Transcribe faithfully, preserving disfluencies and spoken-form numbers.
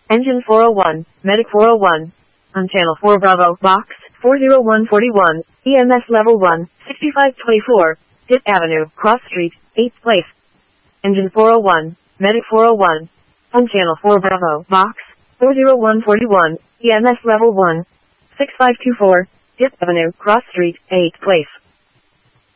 Engine four oh one, Medic four oh one. On Channel four Bravo, Box four oh one forty-one, E M S Level one, sixty-five twenty-four, Pitt Avenue, Cross Street, eighth place. Engine four oh one, Medic four oh one. On Channel four Bravo, Box four oh one forty-one, E M S Level one, sixty-five twenty-four, Pitt Avenue, Cross Street, eighth place.